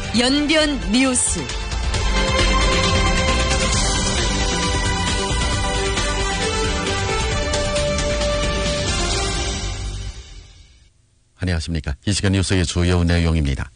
연변 뉴스. 안녕하십니까. 이 시간 뉴스의 주요 내용입니다.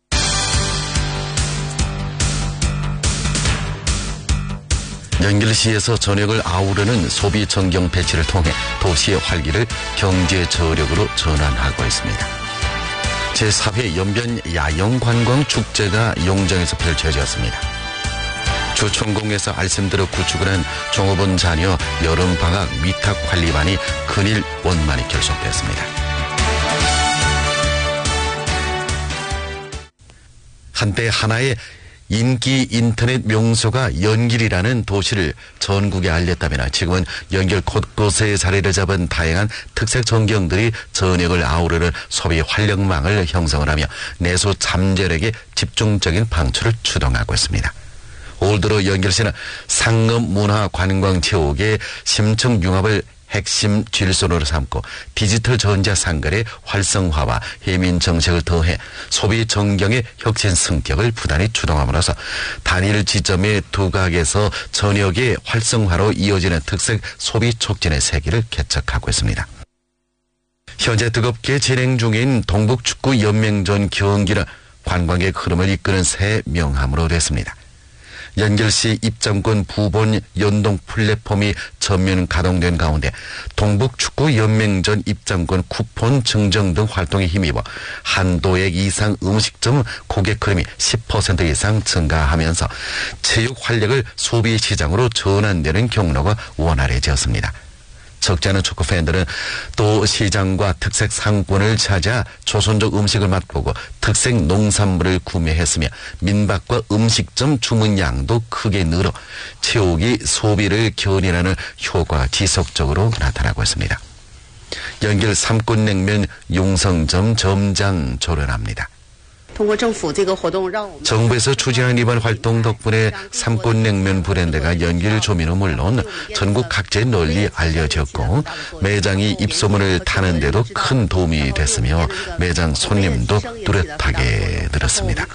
연길시에서 전역을 아우르는 소비 전경 배치를 통해 도시의 활기를 경제 저력으로 전환하고 있습니다. 제4회 연변 야영 관광 축제가 용정에서 펼쳐졌습니다. 주천공에서 알씀대로 구축을 한 종업원 자녀 여름방학 위탁 관리반이 근일 원만히 결속됐습니다. 한때 하나의 인기 인터넷 명소가 연길이라는 도시를 전국에 알렸다면 지금은 연길 곳곳에 자리를 잡은 다양한 특색 전경들이 전역을 아우르는 소비 활력망을 형성을 하며 내수 잠재력의 집중적인 방출을 주동하고 있습니다. 올 들어 연길시는 상업 문화 관광 지역의 심층 융합을 핵심 질서로 삼고 디지털 전자상거래 활성화와 해민 정책을 더해 소비 전경의 혁신 성격을 부단히 주동함으로써 단일 지점의 두각에서 전역의 활성화로 이어지는 특색 소비 촉진의 세계를 개척하고 있습니다. 현재 뜨겁게 진행 중인 동북축구연맹전 경기는 관광객 흐름을 이끄는 새 명함으로 됐습니다. 연길시 입장권 부본 연동 플랫폼이 전면 가동된 가운데 동북축구연맹전 입장권 쿠폰 증정 등 활동에 힘입어 한도액 이상 음식점 고객 흐름이 10% 이상 증가하면서 체육 활력을 소비 시장으로 전환되는 경로가 원활해졌습니다. 적지 않은 축구 팬들은 또 시장과 특색 상권을 찾아 조선족 음식을 맛보고 특색 농산물을 구매했으며 민박과 음식점 주문량도 크게 늘어 체육이 소비를 견인하는 효과가 지속적으로 나타나고 있습니다. 연길 삼꽃냉면 용성점 점장 조련합니다. 정부에서 추진한 이번 활동 덕분에 삼꽃냉면 브랜드가 연길 조민은 물론 전국 각지에 널리 알려졌고 매장이 입소문을 타는 데도 큰 도움이 됐으며 매장 손님도 뚜렷하게 늘었습니다.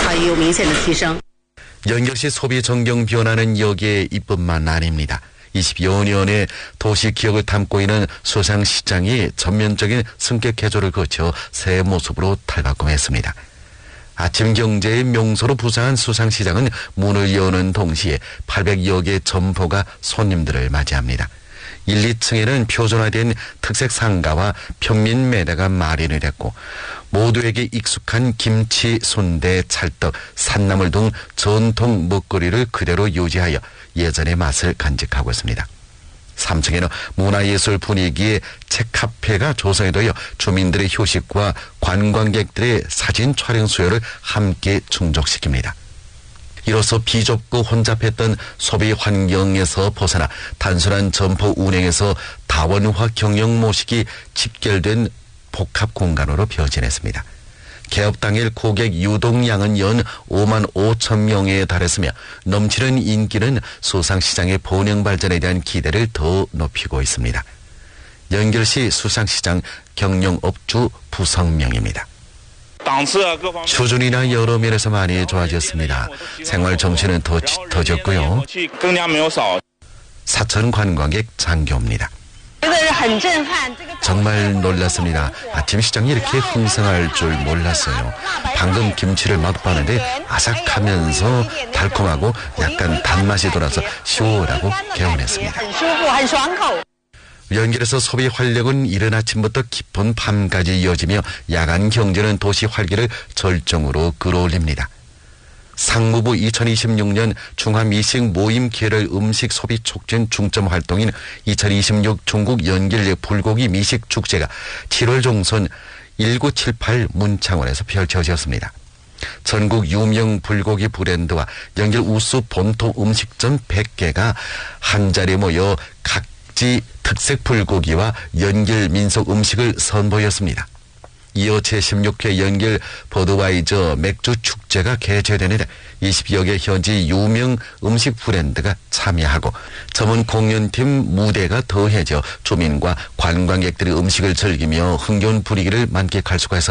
연길시 소비 전경 변화는 여기에 이뿐만 아닙니다. 20여 년의 도시 기억을 담고 있는 수상시장이 전면적인 성격 개조를 거쳐 새 모습으로 탈바꿈했습니다. 아침 경제의 명소로 부상한 수상시장은 문을 여는 동시에 800여 개 점포가 손님들을 맞이합니다. 1, 2층에는 표준화된 특색 상가와 평민 매대가 마련이 됐고 모두에게 익숙한 김치, 순대, 찰떡, 산나물 등 전통 먹거리를 그대로 유지하여 예전의 맛을 간직하고 있습니다. 3층에는 문화예술 분위기의 책카페가 조성이 되어 주민들의 휴식과 관광객들의 사진 촬영 수요를 함께 충족시킵니다. 이로써 비좁고 혼잡했던 소비 환경에서 벗어나 단순한 점포 운행에서 다원화 경영 모식이 집결된 복합 공간으로 변신했습니다. 개업 당일 고객 유동량은 연 5만 5천 명에 달했으며 넘치는 인기는 수상시장의 번영 발전에 대한 기대를 더 높이고 있습니다. 연길시 수상시장 경영업주 부성명입니다. 수준이나 여러 면에서 많이 좋아졌습니다. 생활 정신은 더 짙어졌고요. 사천 관광객 장교입니다. 정말 놀랐습니다. 아침 시장이 이렇게 흥성할 줄 몰랐어요. 방금 김치를 맛봤는데 아삭하면서 달콤하고 약간 단맛이 돌아서 시원하고 개운했습니다. 연길에서 소비 활력은 이른 아침부터 깊은 밤까지 이어지며 야간 경제는 도시 활기를 절정으로 끌어올립니다. 상무부 2026년 중화미식 모임 계열 음식 소비 촉진 중점 활동인 2026 중국 연길 불고기 미식 축제가 7월 종선 1978 문창원에서 펼쳐졌습니다. 전국 유명 불고기 브랜드와 연길 우수 본토 음식점 100개가 한자리에 모여 각지 특색 불고기와 연길 민속 음식을 선보였습니다. 이어 제16회 연길 버드와이저 맥주 축제가 개최되는데 20여 개 현지 유명 음식 브랜드가 참여하고 전문 공연팀 무대가 더해져 주민과 관광객들이 음식을 즐기며 흥겨운 분위기를 만끽할 수가 있었습니다.